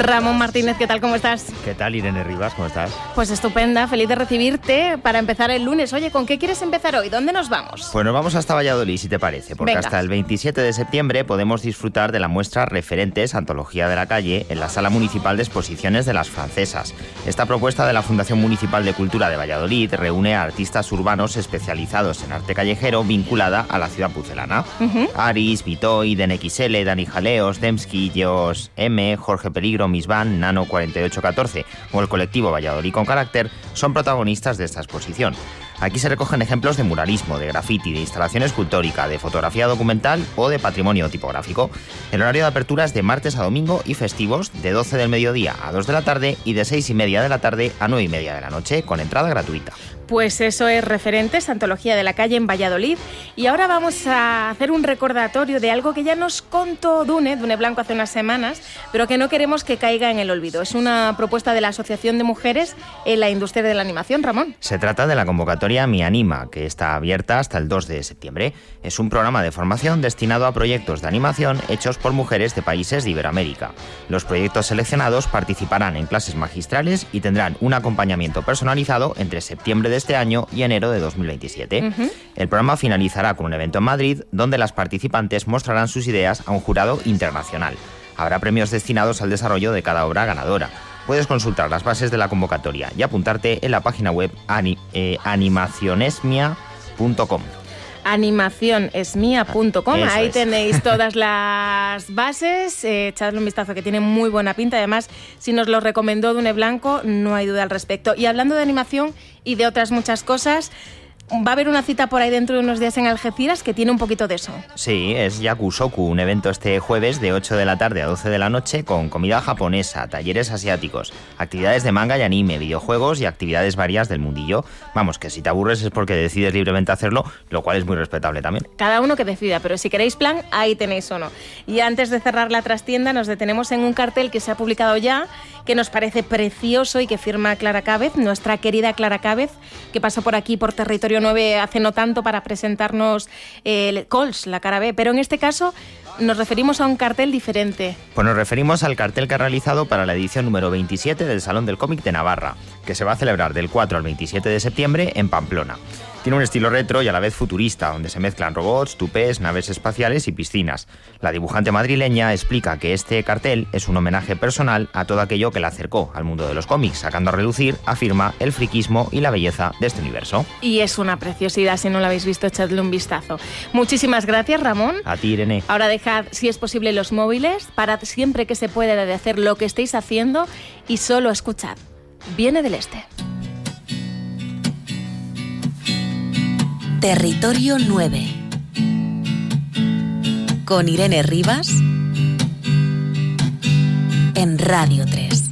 Ramón Martínez, ¿qué tal? ¿Cómo estás? ¿Qué tal, Irene Rivas? ¿Cómo estás? Pues estupenda, feliz de recibirte para empezar el lunes. Oye, ¿con qué quieres empezar hoy? ¿Dónde nos vamos? Pues nos vamos hasta Valladolid, si te parece, porque Venga. hasta el 27 de septiembre podemos disfrutar de la muestra Referentes Antología de la Calle en la Sala Municipal de Exposiciones de las Francesas. Esta propuesta de la Fundación Municipal de Cultura de Valladolid reúne a artistas urbanos especializados en arte callejero vinculada a la ciudad pucelana. Aris, Vitoy, DNXL, Dani Jaleos, Dembski, Geos M, Jorge Peligro, Misvan, Nano 4814 o el colectivo Valladolid con Carácter son protagonistas de esta exposición. Aquí se recogen ejemplos de muralismo, de graffiti, de instalación escultórica, de fotografía documental o de patrimonio tipográfico. El horario de apertura es de martes a domingo y festivos de 12 del mediodía a 2 de la tarde y de 6:30 de la tarde a 9:30 de la noche con entrada gratuita. Pues eso es Referentes, Antología de la Calle en Valladolid. Y ahora vamos a hacer un recordatorio de algo que ya nos contó Dune Blanco hace unas semanas, pero que no queremos que caiga en el olvido. Es una propuesta de la Asociación de Mujeres en la Industria de la Animación, Ramón. Se trata de la convocatoria Mi Anima, que está abierta hasta el 2 de septiembre. Es un programa de formación destinado a proyectos de animación hechos por mujeres de países de Iberoamérica. Los proyectos seleccionados participarán en clases magistrales y tendrán un acompañamiento personalizado entre septiembre de este año y enero de 2027. El programa finalizará con un evento en Madrid donde las participantes mostrarán sus ideas a un jurado internacional. Habrá premios destinados al desarrollo de cada obra ganadora. Puedes consultar las bases de la convocatoria y apuntarte en la página web animacionesmia.com. Animacionesmia.com, ahí es. Tenéis todas las bases, echadle un vistazo que tiene muy buena pinta, además si nos lo recomendó Dune Blanco no hay duda al respecto. Y hablando de animación y de otras muchas cosas, va a haber una cita por ahí dentro de unos días en Algeciras que tiene un poquito de eso. Sí, es Yakusoku, un evento este jueves de 8 de la tarde a 12 de la noche con comida japonesa, talleres asiáticos, actividades de manga y anime, videojuegos y actividades varias del mundillo. Vamos, que si te aburres es porque decides libremente hacerlo, lo cual es muy respetable también. Cada uno que decida, pero si queréis plan, ahí tenéis uno. Y antes de cerrar la trastienda nos detenemos en un cartel que se ha publicado ya, que nos parece precioso y que firma Clara Cávez, nuestra querida Clara Cávez, que pasó por aquí por Territorio 9 hace no tanto para presentarnos Cols, la cara B, pero en este caso nos referimos a un cartel diferente. Pues nos referimos al cartel que ha realizado para la edición número 27 del Salón del Cómic de Navarra, que se va a celebrar del 4 al 27 de septiembre en Pamplona. Tiene un estilo retro y a la vez futurista, donde se mezclan robots, tupés, naves espaciales y piscinas. La dibujante madrileña explica que este cartel es un homenaje personal a todo aquello que la acercó al mundo de los cómics, sacando a relucir, afirma, el friquismo y la belleza de este universo. Y es una preciosidad, si no lo habéis visto, echadle un vistazo. Muchísimas gracias, Ramón. A ti, Irene. Ahora dejad, si es posible, los móviles, parad siempre que se pueda de hacer lo que estéis haciendo y solo escuchad. Viene del Este. Territorio 9 con Irene Rivas en Radio 3.